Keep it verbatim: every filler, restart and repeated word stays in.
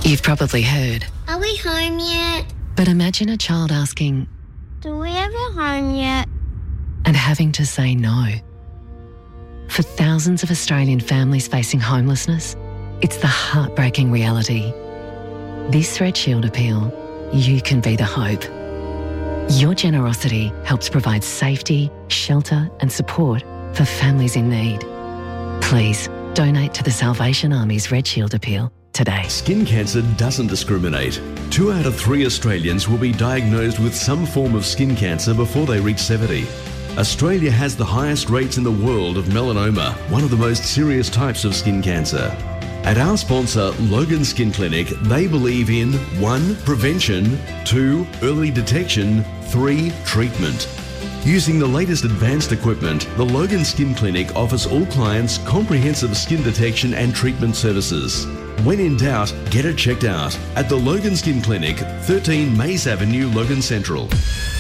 You've probably heard. Are we home yet? But imagine a child asking, Do we have a home yet? and having to say no. For thousands of Australian families facing homelessness, it's the heartbreaking reality. This Red Shield appeal, you can be the hope. Your generosity helps provide safety, shelter and support for families in need. Please donate to the Salvation Army's Red Shield appeal today. Skin cancer doesn't discriminate. Two out of three Australians will be diagnosed with some form of skin cancer before they reach seventy. Australia has the highest rates in the world of melanoma, one of the most serious types of skin cancer. At our sponsor, Logan Skin Clinic, they believe in one, prevention, two, early detection, three, treatment. Using the latest advanced equipment, the Logan Skin Clinic offers all clients comprehensive skin detection and treatment services. When in doubt, get it checked out at the Logan Skin Clinic, thirteen Mays Avenue, Logan Central.